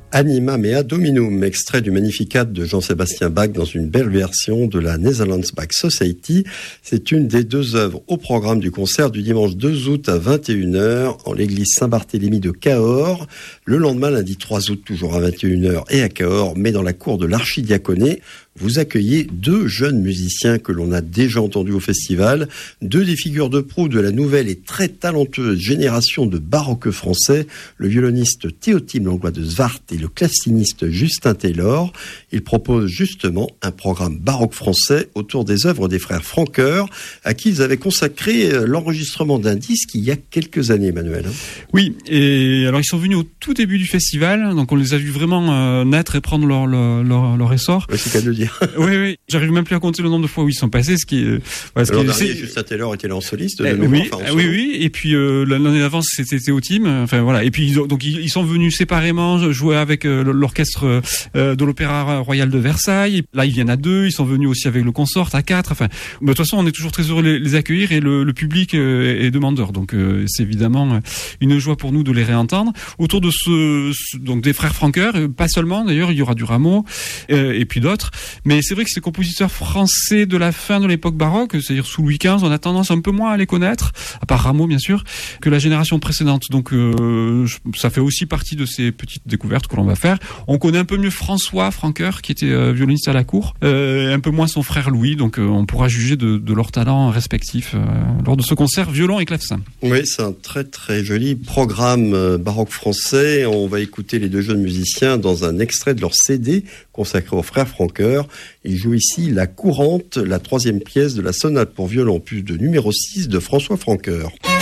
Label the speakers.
Speaker 1: Anima mea dominum, extrait du Magnificat de Jean-Sébastien Bach dans une belle version de la Netherlands Bach Society. C'est une des deux œuvres au programme du concert du dimanche 2 août à 21h en l'église Saint-Barthélemy de Cahors. Le lendemain, lundi 3 août, toujours à 21h et à Cahors, mais dans la cour de l'archidiaconé. Vous accueillez deux jeunes musiciens que l'on a déjà entendus au festival, deux des figures de proue de la nouvelle et très talentueuse génération de baroque français, le violoniste Théotime Langlois de Zwart et le classiniste Justin Taylor. Ils proposent justement un programme baroque français autour des œuvres des frères Francoeur, à qui ils avaient consacré l'enregistrement d'un disque il y a quelques années, Emmanuel.
Speaker 2: Oui, et alors ils sont venus au tout début du festival, donc on les a vus vraiment naître et prendre leur essor.
Speaker 1: Oui, c'est qu'à le dire.
Speaker 2: Oui, j'arrive même plus à compter le nombre de fois où ils sont passés, ce qui est...
Speaker 1: L'an dernier, Justin Taylor était là en soliste.
Speaker 2: Oui, et puis l'année d'avant, c'était Théotime, enfin voilà, et puis ils sont venus séparément jouer avec l'orchestre de l'Opéra Royal de Versailles. Là, ils viennent à 2, ils sont venus aussi avec le consort à 4, enfin, de toute façon, on est toujours très heureux de les accueillir et le public est demandeur, donc c'est évidemment une joie pour nous de les réentendre. Autour de donc des frères Francoeur, pas seulement d'ailleurs, il y aura du Rameau et puis d'autres, mais c'est vrai que ces compositeurs français de la fin de l'époque baroque, c'est-à-dire sous Louis XV, on a tendance un peu moins à les connaître, à part Rameau bien sûr, que la génération précédente. Donc ça fait aussi partie de ces petites découvertes que l'on va faire. On connaît un peu mieux François Francoeur, qui était violoniste à la cour, un peu moins son frère Louis, donc on pourra juger de leurs talents respectifs lors de ce concert violon et clavecin.
Speaker 1: Oui, c'est un très très joli programme baroque français. On va écouter les deux jeunes musiciens dans un extrait de leur CD consacré aux frères Francoeur. Ils jouent ici La Courante, la 3e pièce de la sonate pour violon opus de numéro 6 de François Francoeur.